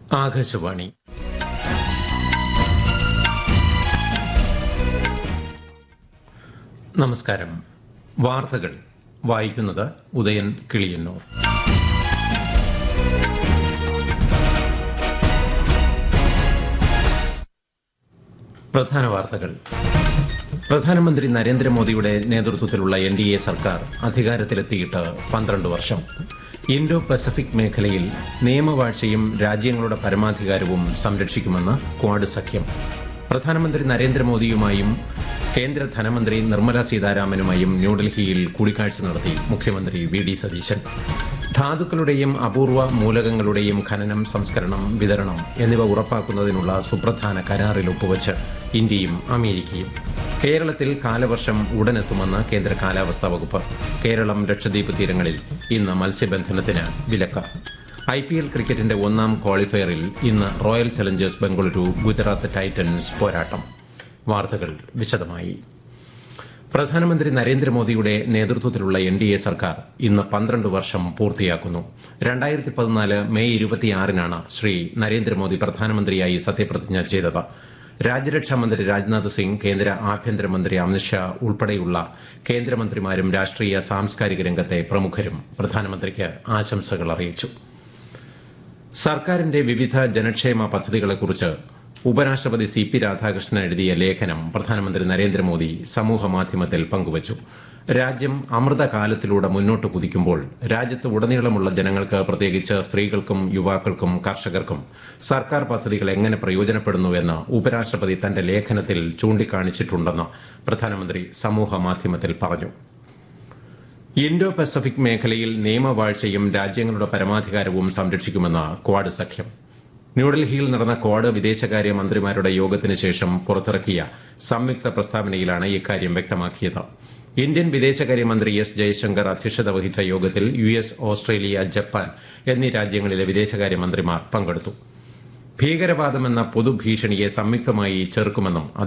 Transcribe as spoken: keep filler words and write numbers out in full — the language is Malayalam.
ആകാശവാണി. നമസ്കാരം. വാർത്തകൾ വായിക്കുന്നത് ഉദയൻ കിളിയന്നൂർ. പ്രധാന വാർത്തകൾ. പ്രധാനമന്ത്രി നരേന്ദ്രമോദിയുടെ നേതൃത്വത്തിലുള്ള എൻ ഡി എ സർക്കാർ അധികാരത്തിലെത്തിയിട്ട് പന്ത്രണ്ട് വർഷം. ഇൻഡോ പസഫിക് മേഖലയിൽ നിയമവാഴ്ചയും രാജ്യങ്ങളുടെ പരമാധികാരവും സംരക്ഷിക്കുമെന്ന് ക്വാഡ് സഖ്യം. പ്രധാനമന്ത്രി നരേന്ദ്രമോദിയുമായും കേന്ദ്ര ധനമന്ത്രി നിർമ്മല സീതാരാമനുമായും ന്യൂഡൽഹിയിൽ കൂടിക്കാഴ്ച നടത്തി മുഖ്യമന്ത്രി വി ഡി സതീശൻ. ധാതുക്കളുടെയും അപൂർവ മൂലകങ്ങളുടെയും ഖനനം, സംസ്കരണം, വിതരണം എന്നിവ ഉറപ്പാക്കുന്നതിനുള്ള സുപ്രധാന കരാറിൽ ഒപ്പുവച്ച് ഇന്ത്യയും അമേരിക്കയും. കേരളത്തിൽ കാലവർഷം ഉടനെത്തുമെന്ന് കേന്ദ്ര കാലാവസ്ഥാ വകുപ്പ്. കേരളം, ലക്ഷദ്വീപ് തീരങ്ങളിൽ ഇന്ന് മത്സ്യബന്ധനത്തിന് വിലക്ക്. ഐ പി എൽ ക്രിക്കറ്റിന്റെ ഒന്നാം ക്വാളിഫയറിൽ ഇന്ന് royal Challengers Bengaluru Gujarat Titans പോരാട്ടം. വാർത്തകൾ വിശദമായി. പ്രധാനമന്ത്രി നരേന്ദ്രമോദിയുടെ നേതൃത്വത്തിലുള്ള എൻ ഡി എ സർക്കാർ ഇന്ന് പന്ത്രണ്ട് വർഷം പൂർത്തിയാക്കുന്നു. രണ്ടായിരത്തി പതിനാല് മെയ് ഇരുപത്തിയാറിനാണ് ശ്രീ നരേന്ദ്രമോദി പ്രധാനമന്ത്രിയായി സത്യപ്രതിജ്ഞ ചെയ്തത്. രാജ്യരക്ഷാമന്ത്രി രാജ്നാഥ് സിംഗ്, കേന്ദ്ര ആഭ്യന്തരമന്ത്രി അമിത്ഷാ ഉൾപ്പെടെയുള്ള കേന്ദ്രമന്ത്രിമാരും രാഷ്ട്രീയ സാംസ്കാരിക രംഗത്തെ പ്രമുഖരും പ്രധാനമന്ത്രിക്ക് ആശംസകൾ അറിയിച്ചു. സർക്കാരിന്റെ വിവിധ ജനക്ഷേമ പദ്ധതികളെക്കുറിച്ച് ഉപരാഷ്ട്രപതി സി പി രാധാകൃഷ്ണൻ എഴുതിയ ലേഖനം പ്രധാനമന്ത്രി നരേന്ദ്രമോദി സമൂഹമാധ്യമത്തിൽ പങ്കുവച്ചു. രാജ്യം അമൃതകാലത്തിലൂടെ മുന്നോട്ട് കുതിക്കുമ്പോൾ രാജ്യത്ത് ഉടനീളമുള്ള ജനങ്ങൾക്ക്, പ്രത്യേകിച്ച് സ്ത്രീകൾക്കും യുവാക്കൾക്കും കർഷകർക്കും സർക്കാർ പദ്ധതികൾ എങ്ങനെ പ്രയോജനപ്പെടുന്നുവെന്ന് ഉപരാഷ്ട്രപതി തന്റെ ലേഖനത്തിൽ ചൂണ്ടിക്കാണിച്ചിട്ടുണ്ടെന്ന് പ്രധാനമന്ത്രി സമൂഹമാധ്യമത്തിൽ പറഞ്ഞു. ഇൻഡോ പസഫിക് മേഖലയിൽ നിയമവാഴ്ചയും രാജ്യങ്ങളുടെ പരമാധികാരവും സംരക്ഷിക്കുമെന്ന് ക്വാഡ് സഖ്യം. ന്യൂഡൽഹിയിൽ നടന്ന ക്വാഡ് വിദേശകാര്യ മന്ത്രിമാരുടെ യോഗത്തിന് ശേഷം പുറത്തിറക്കിയ സംയുക്ത പ്രസ്താവനയിലാണ് ഇക്കാര്യം വ്യക്തമാക്കിയത്. ഇന്ത്യൻ വിദേശകാര്യമന്ത്രി എസ് ജയശങ്കർ അധ്യക്ഷത വഹിച്ച യോഗത്തിൽ യു എസ്, ഓസ്ട്രേലിയ, ജപ്പാൻ എന്നീ രാജ്യങ്ങളിലെ വിദേശകാര്യമന്ത്രിമാർ പങ്കെടുത്തു. ഭീകരവാദമെന്ന പൊതുഭീഷണിയെ സംയുക്തമായി ചെറുക്കുമെന്നും